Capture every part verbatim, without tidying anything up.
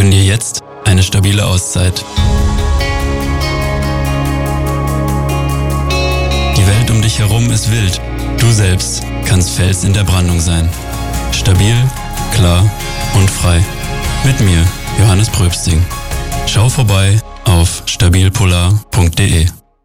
Gönn dir jetzt eine stabile Auszeit. Die Welt um dich herum ist wild. Du selbst kannst Fels in der Brandung sein. Stabil, klar und frei. Mit mir, Johannes Pröbsting. Schau vorbei auf stabilpolar punkt de.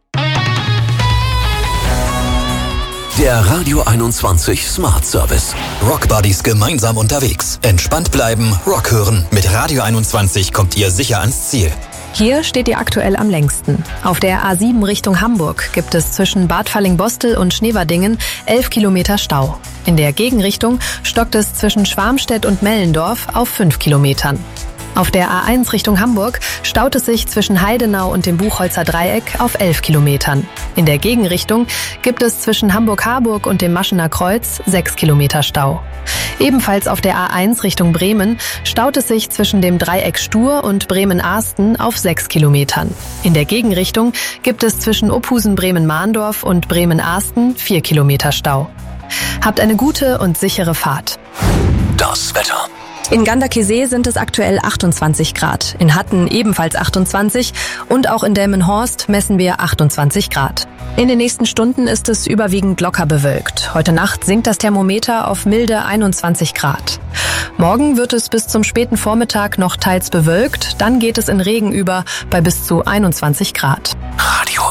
Der Radio einundzwanzig Smart Service. Rockbuddies gemeinsam unterwegs. Entspannt bleiben, Rock hören. Mit Radio einundzwanzig kommt ihr sicher ans Ziel. Hier steht ihr aktuell am längsten. Auf der A sieben Richtung Hamburg gibt es zwischen Bad Falling-Bostel und Schneverdingen elf Kilometer Stau. In der Gegenrichtung stockt es zwischen Schwarmstedt und Mellendorf auf fünf Kilometern. Auf der A eins Richtung Hamburg staut es sich zwischen Heidenau und dem Buchholzer Dreieck auf elf Kilometern. In der Gegenrichtung gibt es zwischen Hamburg-Harburg und dem Maschener Kreuz sechs Kilometer Stau. Ebenfalls auf der A eins Richtung Bremen staut es sich zwischen dem Dreieck Stur und Bremen-Ahsten auf sechs Kilometern. In der Gegenrichtung gibt es zwischen Ophusen-Bremen-Mahndorf und Bremen-Ahsten vier Kilometer Stau. Habt eine gute und sichere Fahrt. Das Wetter. In Gandakesee sind es aktuell achtundzwanzig Grad, in Hatten ebenfalls achtundzwanzig und auch in Delmenhorst messen wir achtundzwanzig Grad. In den nächsten Stunden ist es überwiegend locker bewölkt. Heute Nacht sinkt das Thermometer auf milde einundzwanzig Grad. Morgen wird es bis zum späten Vormittag noch teils bewölkt, dann geht es in Regen über bei bis zu einundzwanzig Grad. Radio